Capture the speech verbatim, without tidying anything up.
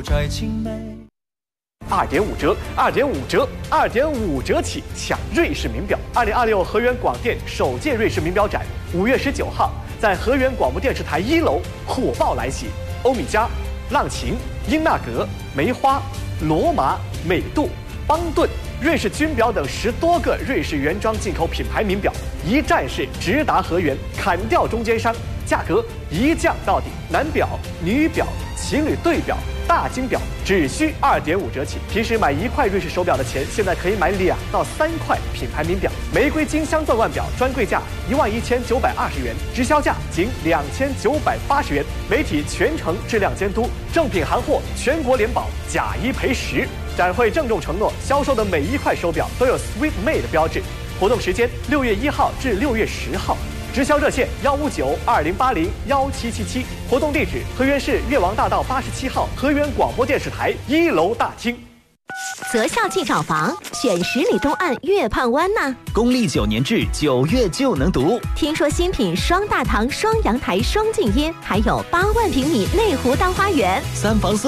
摘青梅。 二点五折，二点五折，二点五折起抢瑞士名表！二零二六河源广电首届瑞士名表展，五月十九号在河源广播电视台一楼火爆来袭，欧米茄、浪琴、英纳格、梅花、罗马、美度、邦顿、瑞士军表等十多个瑞士原装进口品牌名表，一站式直达河源，砍掉中间商，价格一降到底。男表、女表、情侣对表、大金表只需二点五折起。平时买一块瑞士手表的钱，现在可以买两到三块品牌名表。玫瑰金镶钻腕表专柜价一万一千九百二十元，直销价仅两千九百八十元。媒体全程质量监督，正品行货全国联保，假一赔十。展会郑重承诺，销售的每一块手表都有 Sweet Made 标志。活动时间六月一号至六月十号。直销热线幺五九二零八零幺七七七，活动地址河源市越王大道八十七号河源广播电视台一楼大厅。 择校即找房，选十里东岸月畔湾呐。 公历九年制，九月就能读。 听说新品双大堂、双阳台、双静音，还有八万平米内湖大花园， 三房四